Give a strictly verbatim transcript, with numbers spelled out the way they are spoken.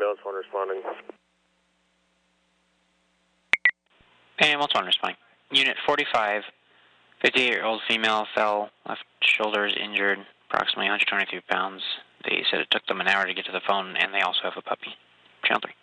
ambulance one responding. Ambulance one responding. Unit forty-five, fifty-eight-year-old female fell, left shoulder is injured, approximately one hundred twenty-three pounds. They said it took them an hour to get to the phone, and they also have a puppy. Channel three.